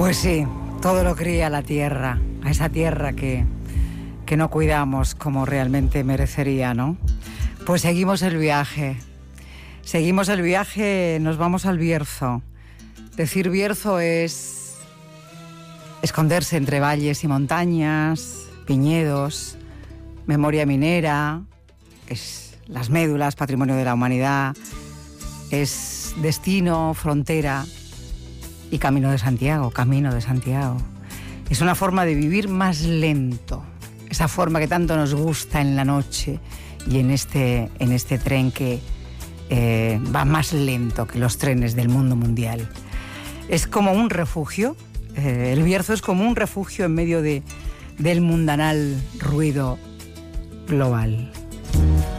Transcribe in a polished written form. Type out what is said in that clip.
Pues sí, todo lo cría la tierra, a esa tierra que no cuidamos como realmente merecería, ¿no? Pues seguimos el viaje, nos vamos al Bierzo. Decir Bierzo es esconderse entre valles y montañas, viñedos, memoria minera, es las médulas, patrimonio de la humanidad, es destino, frontera y camino de Santiago. Es una forma de vivir más lento, esa forma que tanto nos gusta en la noche y en este tren que va más lento que los trenes del mundo mundial. Es como un refugio, el Bierzo es como un refugio en medio del mundanal ruido global.